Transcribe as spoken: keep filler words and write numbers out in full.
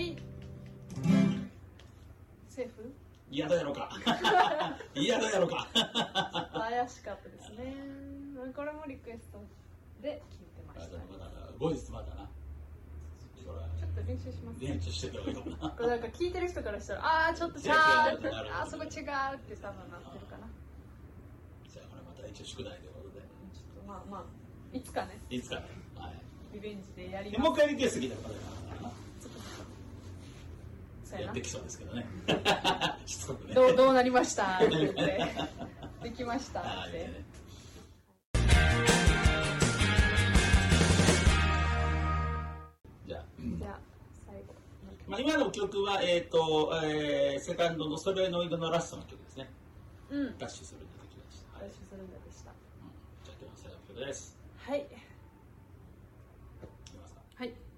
はいセーフ嫌だやろか嫌だやろか怪しかったですね。これもリクエストで聞いてました、ね、 後日またなちょっと練習します、ね、 練習してた方がいいかもな。 これなんか聞いてる人からしたらああちょっとちゃうってあそこ違うって多分なってるかな。 じゃあこれまた一応宿題ということでちょっとまあまあいつかねいつかね、はい、 リベンジでやります。 もう一回リクエスト聞いたらまだなやってきそうですけどねしつこくねどう、どうなりましたって言ってできましたって、ね、 じゃあ、 うん、じゃあ最後、 まあ、今の曲は、えーとえー、セカンドのソレノイドのラストの曲ですね。 うん、 ダッシュするんだ曲でした。 ダッシュするんだでした、うん、 じゃあ今日の最後の曲です。 はい、いきますか。 はい。